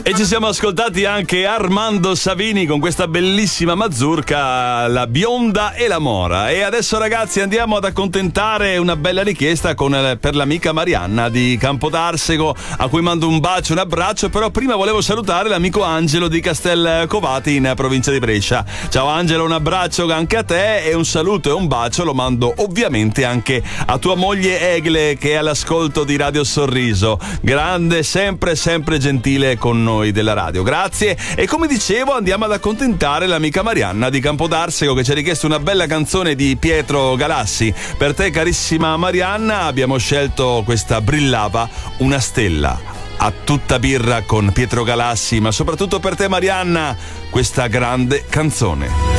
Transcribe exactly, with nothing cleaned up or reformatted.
E ci siamo ascoltati anche Armando Savini con questa bellissima mazurka, La bionda e la mora. E adesso, ragazzi, andiamo ad accontentare una bella richiesta con, per l'amica Marianna di Campodarsego, a cui mando un bacio, un abbraccio. Però prima volevo salutare l'amico Angelo di Castelcovati in provincia di Brescia. Ciao Angelo, un abbraccio anche a te e un saluto e un bacio lo mando ovviamente anche a tua moglie Egle, che è all'ascolto di Radio Sorriso. Grande, sempre sempre gentile con noi della radio, grazie. E come dicevo, andiamo ad accontentare l'amica Marianna di Campodarsego, che ci ha richiesto una bella canzone di Pietro Galassi. Per te, carissima Marianna, abbiamo scelto questa Brillava una stella, a tutta birra con Pietro Galassi, ma soprattutto per te, Marianna, questa grande canzone.